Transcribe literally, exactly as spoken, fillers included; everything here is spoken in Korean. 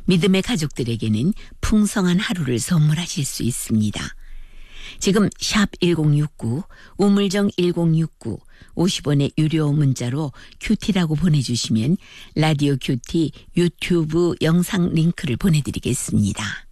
믿음의 가족들에게는 풍성한 하루를 선물하실 수 있습니다. 지금 샵 천육십구, 우물정 천육십구, 오십 원의 유료 문자로 큐티라고 보내주시면 라디오 큐티 유튜브 영상 링크를 보내드리겠습니다.